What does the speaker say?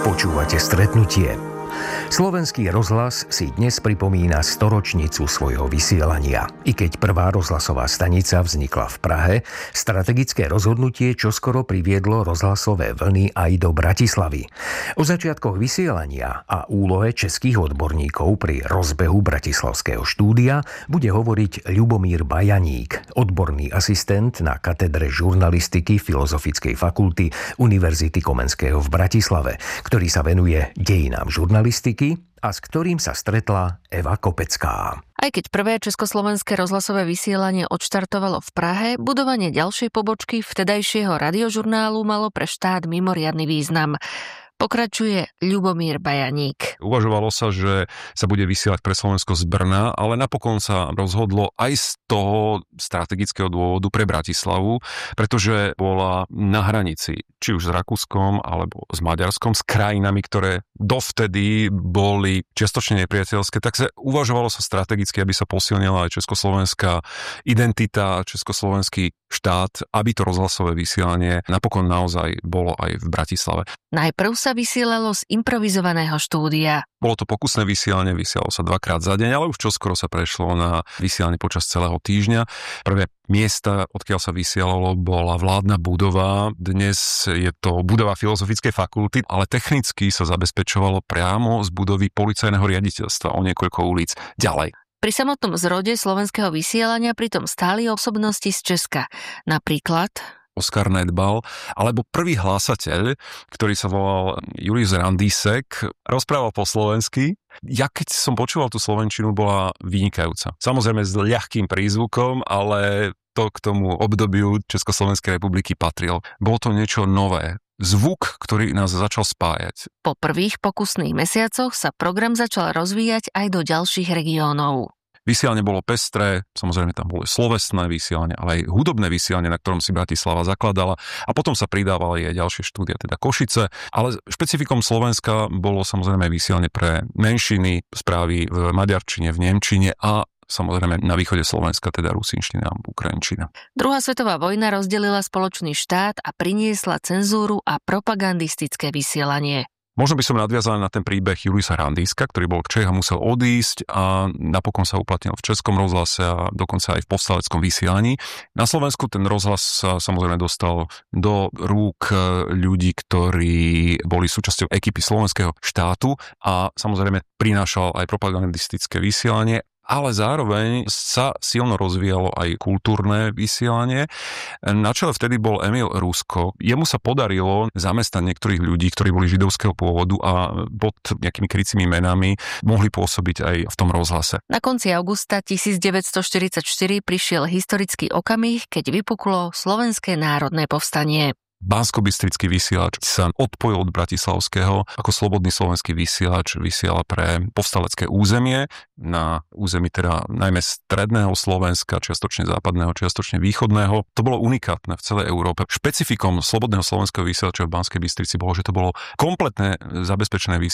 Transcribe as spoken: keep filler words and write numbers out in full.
Počúvate Stretnutie. Slovenský rozhlas si dnes pripomína storočnicu svojho vysielania. I keď prvá rozhlasová stanica vznikla v Prahe, strategické rozhodnutie čoskoro priviedlo rozhlasové vlny aj do Bratislavy. O začiatkoch vysielania a úlohe českých odborníkov pri rozbehu bratislavského štúdia bude hovoriť Ľubomír Bajaník, odborný asistent na katedre žurnalistiky Filozofickej fakulty Univerzity Komenského v Bratislave, ktorý sa venuje dejinám žurnalistiky a s ktorým sa stretla Eva Kopecká. Aj keď prvé československé rozhlasové vysielanie odštartovalo v Prahe, budovanie ďalšej pobočky vtedajšieho radiožurnálu malo pre štát mimoriadny význam. Pokračuje Ľubomír Bajaník. Uvažovalo sa, že sa bude vysielať pre Slovensko z Brna, ale napokon sa rozhodlo aj z toho strategického dôvodu pre Bratislavu, pretože bola na hranici, či už s Rakúskom alebo s Maďarskom, s krajinami, ktoré dovtedy boli čiastočne nepriateľské, tak sa uvažovalo sa strategicky, aby sa posilnila aj československá identita, československý štát, aby to rozhlasové vysielanie napokon naozaj bolo aj v Bratislave. Najprv sa vysielalo z improvizovaného štúdia. Bolo to pokusné vysielanie, vysielalo sa dvakrát za deň, ale už čoskoro sa prešlo na vysielanie počas celého týždňa. Prvé miesta, odkiaľ sa vysielalo, bola vládna budova. Dnes je to budova Filozofickej fakulty, ale technicky sa zabezpečovalo priamo z budovy policajného riaditeľstva o niekoľko ulic ďalej. Pri samotnom zrode slovenského vysielania pritom stáli osobnosti z Česka. Napríklad Oskar Nedbal, alebo prvý hlásateľ, ktorý sa volal Julius Randísek, rozprával po slovensky. Ja keď som počúval tú slovenčinu, bola vynikajúca. Samozrejme s ľahkým prízvukom, ale to k tomu obdobiu Československej republiky patril. Bolo to niečo nové. Zvuk, ktorý nás začal spájať. Po prvých pokusných mesiacoch sa program začal rozvíjať aj do ďalších regiónov. Vysielanie bolo pestré, samozrejme tam bolo vysielanie vysielanie, ale aj hudobné vysielanie, na ktorom si Bratislava zakladala, a potom sa pridávali aj ďalšie štúdia, teda Košice, ale špecifikom Slovenska bolo samozrejme vysielanie pre menšiny, správy v maďarčine, v nemčine a samozrejme na východe Slovenska, teda rusínština a ukrajinčina. Druhá svetová vojna rozdelila spoločný štát a priniesla cenzúru a propagandistické vysielanie. Možno by som nadviazal na ten príbeh Juliusa Randíska, ktorý bol Čech a musel odísť a napokon sa uplatnil v Českom rozhlase a dokonca aj v povstaleckom vysielaní. Na Slovensku ten rozhlas sa samozrejme dostal do rúk ľudí, ktorí boli súčasťou ekipy slovenského štátu a samozrejme prinášal aj propagandistické vysielanie, ale zároveň sa silno rozvíjalo aj kultúrne vysielanie. Na čele vtedy bol Emil Rusko. Jemu sa podarilo zamestnať niektorých ľudí, ktorí boli židovského pôvodu a pod nejakými krycími menami mohli pôsobiť aj v tom rozhlase. Na konci augusta devätnásťstoštyridsaťštyri prišiel historický okamih, keď vypuklo Slovenské národné povstanie. Banskobystrický vysielač sa odpojil od bratislavského, ako slobodný slovenský vysielač vysiela pre povstalecké územie, na území teda najmä stredného Slovenska, čiastočne západného, čiastočne východného. To bolo unikátne v celej Európe. Špecifikom slobodného slovenského vysielača v Banskej Bystrici bolo, že to bolo kompletné zabezpečené vysielanie